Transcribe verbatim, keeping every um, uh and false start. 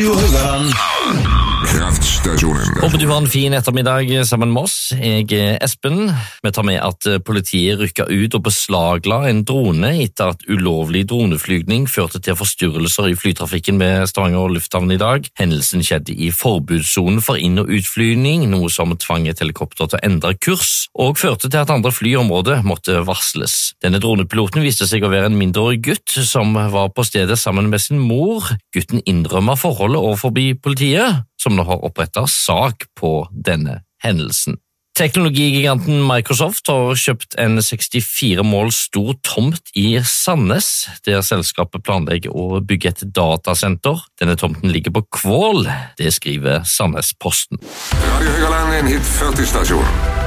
Radio Rogaland. Kraftstasjonen. Håper du har en fin ettermiddag sammen med oss. Jeg er Espen. Vi tar med at politiet rykket ut og beslagla en drone etter at ulovlig droneflygning førte til forstyrrelser i flytrafikken ved Stavanger lufthavn i dag. Hendelsen skjedde i forbudssonen for inn- og utflygning, noe som tvang et helikopter til å endre kurs, og førte til at andre fly i området måtte varsles. Denne dronepiloten viste seg å være en mindreårig gutt som var på stedet sammen med sin mor. Gutten innrømmer forholdet overfor politiet, som nå har opprettet sak på denne hendelsen. Teknologigiganten Microsoft har kjøpt en sekstifire mål stor tomt i Sandnes, der selskapet planlegger å bygge et datasenter. Denne tomten ligger på Kvål, det skriver Sandnesposten. Radio Rogaland, en hit førti stasjon.